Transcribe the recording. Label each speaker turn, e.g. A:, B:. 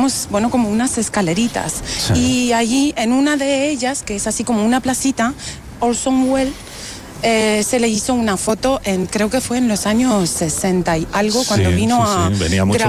A: tenemos, bueno, como unas escaleritas.
B: Sí.
A: Y allí, en una de ellas, que es así como una placita, Orson Welles se le hizo una foto, creo que fue en los años 60 y algo, cuando
B: Sí,
A: vino
B: sí,
A: a
B: venía mucho